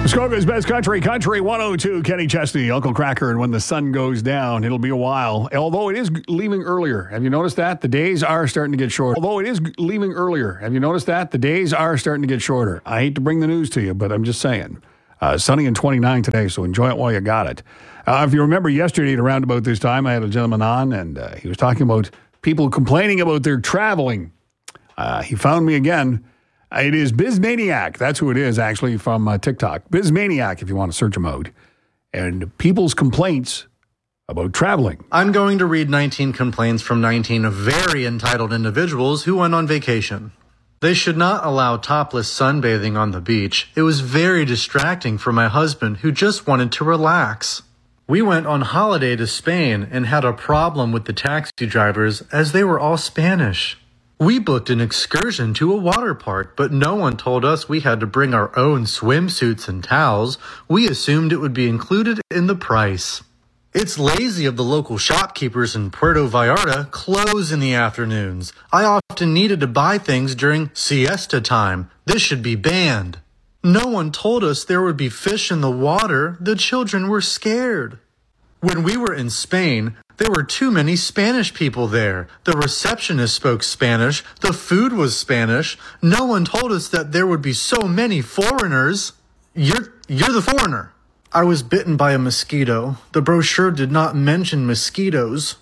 Muskoka's best country 102. Kenny Chesney, Uncle Cracker, and when the sun goes down, it'll be a while. Although it is leaving earlier. Have you noticed that? The days are starting to get shorter. Although it is leaving earlier. Have you noticed that? The days are starting to get shorter. I hate to bring the news to you, but I'm just saying. Sunny and 29 today, so enjoy it while you got it. If you remember yesterday at around about this time, I had a gentleman on, and he was talking about people complaining about their traveling. He found me again. It is Bizmaniac. That's who it is, actually, from TikTok. Bizmaniac, if you want to search him out. And people's complaints about traveling. I'm going to read 19 complaints from 19 very entitled individuals who went on vacation. They should not allow topless sunbathing on the beach. It was very distracting for my husband, who just wanted to relax. We went on holiday to Spain and had a problem with the taxi drivers as they were all Spanish. We booked an excursion to a water park, but no one told us we had to bring our own swimsuits and towels. We assumed it would be included in the price. It's lazy of the local shopkeepers in Puerto Vallarta close in the afternoons. I often needed to buy things during siesta time. This should be banned. No one told us there would be fish in the water. The children were scared. When we were in Spain, there were too many Spanish people there. The receptionist spoke Spanish. The food was Spanish. No one told us that there would be so many foreigners. You're the foreigner. I was bitten by a mosquito. The brochure did not mention mosquitoes.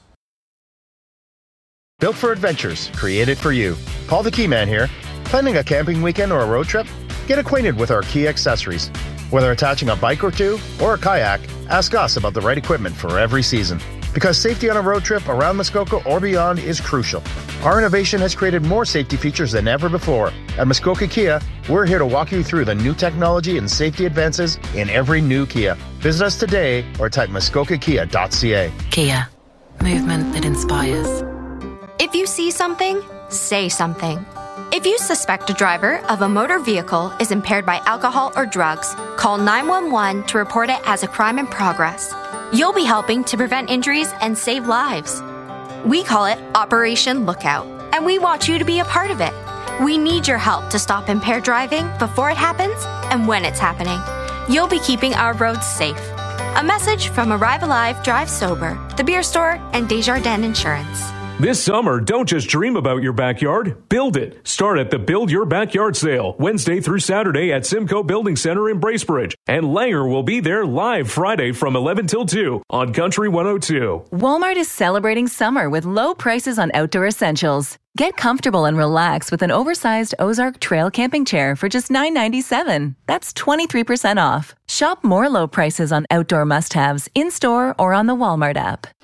Built for adventures, created for you. Paul the Key Man here. Planning a camping weekend or a road trip? Get acquainted with our key accessories. Whether attaching a bike or two or a kayak, ask us about the right equipment for every season. Because safety on a road trip around Muskoka or beyond is crucial. Our innovation has created more safety features than ever before. At Muskoka Kia, we're here to walk you through the new technology and safety advances in every new Kia. Visit us today or type muskokakia.ca. Kia, movement that inspires. If you see something, say something. If you suspect a driver of a motor vehicle is impaired by alcohol or drugs, call 911 to report it as a crime in progress. You'll be helping to prevent injuries and save lives. We call it Operation Lookout, and we want you to be a part of it. We need your help to stop impaired driving before it happens and when it's happening. You'll be keeping our roads safe. A message from Arrive Alive, Drive Sober, The Beer Store, and Desjardins Insurance. This summer, don't just dream about your backyard, build it. Start at the Build Your Backyard sale, Wednesday through Saturday at Simcoe Building Center in Bracebridge. And Langer will be there live Friday from 11 till 2 on Country 102. Walmart is celebrating summer with low prices on outdoor essentials. Get comfortable and relax with an oversized Ozark Trail camping chair for just $9.97. That's 23% off. Shop more low prices on outdoor must-haves in-store or on the Walmart app.